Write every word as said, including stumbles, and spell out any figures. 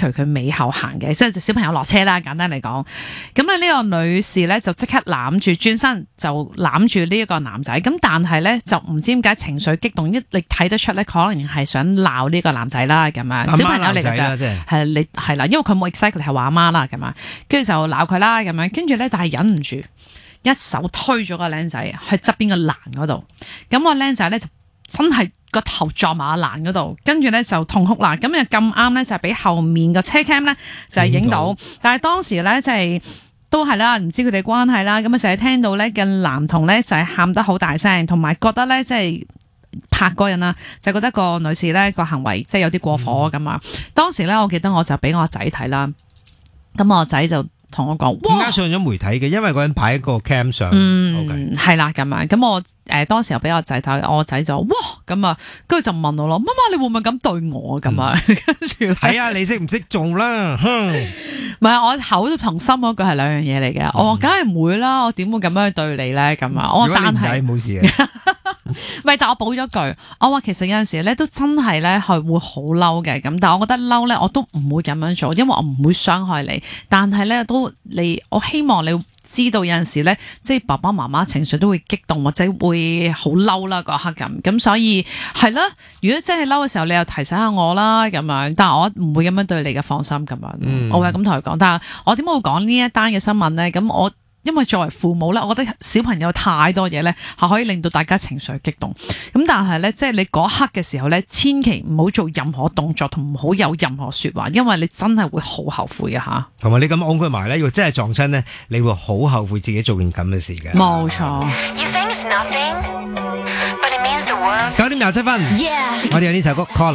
隨佢尾後行嘅，即係小朋友落車啦，簡單嚟講。咁咧呢個女士咧就即刻攬住轉身就攬住呢一個男仔，咁但係咧就唔知點解情緒激動，一你睇得出咧，可能係想鬧呢個男仔啦咁樣。小朋友嚟嘅啫，係你係啦，因為佢冇 exactly 係話阿媽啦咁樣，跟住就鬧佢啦咁樣，跟住咧但係忍唔住，一手推咗個僆仔去側邊個欄嗰度，咁個僆仔咧就真係個頭撞埋個欄嗰度，跟住咧就痛哭啦。咁又咁啱咧就係俾後面個車 cam 咧就係影到，但係當時咧即係都係啦，唔知佢哋關係啦，咁啊成日聽到咧嘅男童咧就係喊得好大聲，同埋覺得咧即係拍嗰人啦，就覺得個女士咧個行為即係有啲過火咁啊。嗯、當時咧我記得我就俾我仔睇啦，咁我仔就同我講， 點解上咗媒體嘅？因為嗰人擺一個 cam 上， 嗯，係啦咁樣。咁我誒、呃、當時又俾我仔睇，我仔就哇咁啊，跟住就問我咯，媽媽你會唔會咁對我咁啊？跟住係啊，你識唔識做啦？ 唔係我口同心嗰句係兩樣嘢嚟嘅。我話梗係唔會啦，我點會咁樣去對你咧？咁啊，我但係冇事嘅。 唔係，但我補咗句，我話其實有陣時咧都真係咧係會好嬲嘅，咁但係我覺得嬲咧我都唔會咁樣做，因為我唔會傷害你，但係咧都你我希望你知道有陣時咧，即係爸爸媽媽情緒都會激動或者會好嬲啦嗰刻咁，咁所以係啦，如果真係嬲嘅時候，你又提醒下我啦咁樣，但係我唔會咁樣對你嘅，放心咁樣，嗯、我會咁同佢講。但係我點解會講呢一單嘅新聞咧？咁我因為作為父母咧，我覺得小朋友太多嘢咧，係可以令到大家情緒激動。咁但係咧，即係你嗰刻嘅時候咧，千祈唔好做任何動作，同唔好有任何說話，因為你真係會好後悔嘅吓。同埋你咁按佢埋咧，如果真係撞親咧，你會好後悔自己做件咁嘅事嘅。冇錯。九點廿七分， yeah. 我哋有呢首歌 Call。